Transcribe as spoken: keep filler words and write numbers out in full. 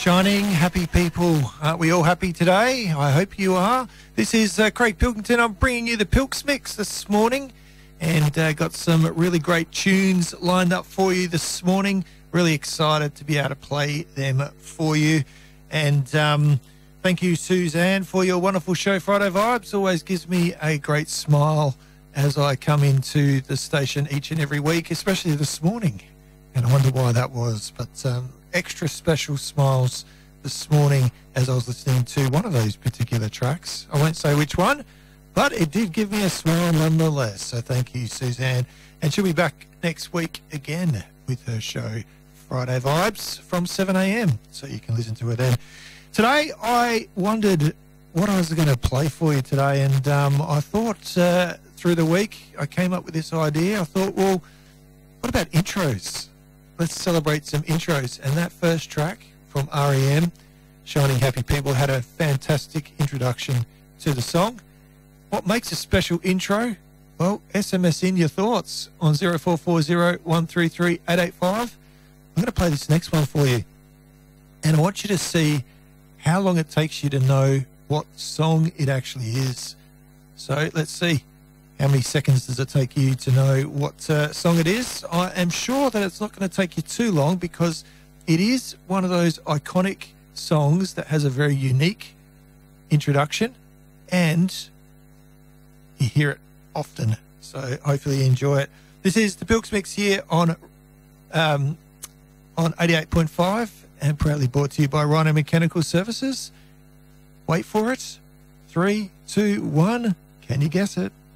Shining, happy people. Aren't we all happy today? I hope you are. This is uh, Craig Pilkington. I'm bringing you the Pilks Mix this morning and uh, got some really great tunes lined up for you this morning. Really excited to be able to play them for you. And um, thank you, Suzanne, for your wonderful show, Friday Vibes. Always gives me a great smile as I come into the station each and every week, especially this morning. And I wonder why that was, but um, extra special smiles this morning as I was listening to one of those particular tracks. I won't say which one, but it did give me a smile nonetheless. So thank you, Suzanne. And she'll be back next week again with her show, Friday Vibes, from seven a m, so you can listen to her then. Today, I wondered what I was going to play for you today, and um, I thought uh, through the week, I came up with this idea. I thought, well, what about intros? Let's celebrate some intros. And that first track from R E M, Shining Happy People, had a fantastic introduction to the song. What makes a special intro? Well, S M S in your thoughts on zero four four zero, one three three, eight eight five. I'm going to play this next one for you. And I want you to see how long it takes you to know what song it actually is. So let's see. How many seconds does it take you to know what uh, song it is? I am sure that it's not going to take you too long because it is one of those iconic songs that has a very unique introduction and you hear it often. So hopefully you enjoy it. This is the Pilks Mix here on um, on eighty-eight point five and proudly brought to you by Rhino Mechanical Services. Wait for it. Three, two, one. Can you guess it?